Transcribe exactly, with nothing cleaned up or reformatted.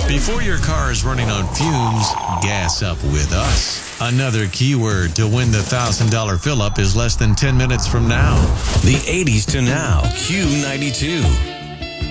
Before your car is running on fumes, gas up with us. Another keyword to win the one thousand dollars fill-up is less than ten minutes from now. The eighties to now, Q ninety-two.